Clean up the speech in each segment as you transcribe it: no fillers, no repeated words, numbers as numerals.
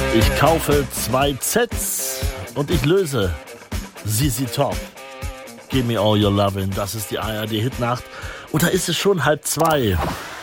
Ich kaufe 2 Sets und ich löse ZZ Top. Give me all your lovin', das ist die ARD-Hitnacht. Und da ist es schon 1:30.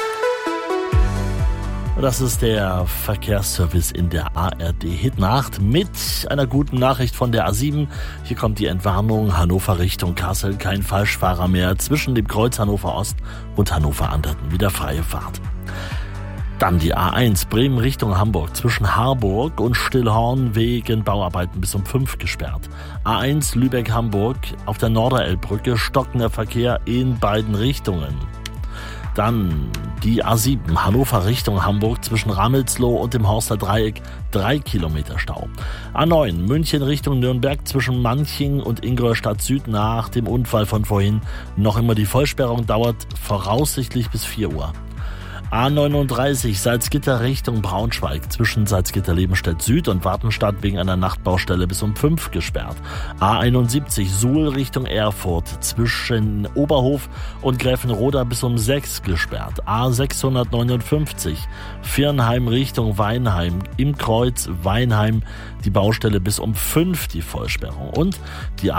Und das ist der Verkehrsservice in der ARD-Hitnacht mit einer guten Nachricht von der A7. Hier kommt die Entwarnung Hannover Richtung Kassel. Kein Falschfahrer mehr zwischen dem Kreuz Hannover Ost und Hannover Anderten. Wieder freie Fahrt. Dann die A1 Bremen Richtung Hamburg zwischen Harburg und Stillhorn wegen Bauarbeiten bis um 5 gesperrt. A1 Lübeck-Hamburg auf der Norderelbbrücke stockender Verkehr in beiden Richtungen. Dann die A7 Hannover Richtung Hamburg zwischen Ramelsloh und dem Horster Dreieck 3 Kilometer Stau. A9 München Richtung Nürnberg zwischen Manching und Ingolstadt Süd nach dem Unfall von vorhin. Noch immer die Vollsperrung dauert voraussichtlich bis 4 Uhr. A39 Salzgitter Richtung Braunschweig zwischen Salzgitter-Lebenstedt Süd und Wartenstadt wegen einer Nachtbaustelle bis um 5 gesperrt. A71 Suhl Richtung Erfurt zwischen Oberhof und Gräfenroda bis um 6 gesperrt. A659 Viernheim Richtung Weinheim im Kreuz Weinheim die Baustelle bis um 5 die Vollsperrung. Und die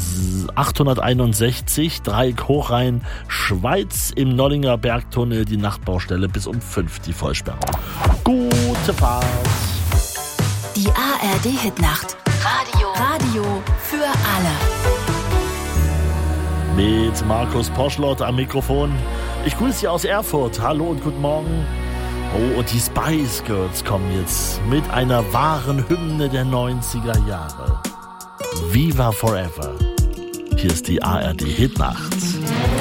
A861 Dreieck Hochrhein Schweiz im Nollinger Bergtunnel die Nachtbaustelle bis um 5 die Vollsperrung. Gute Fahrt! Die ARD-Hitnacht. Radio für alle. Mit Markus Poschlott am Mikrofon. Ich grüße Sie aus Erfurt. Hallo und guten Morgen. Oh, und die Spice Girls kommen jetzt mit einer wahren Hymne der 90er Jahre. Viva Forever. Hier ist die ARD-Hitnacht.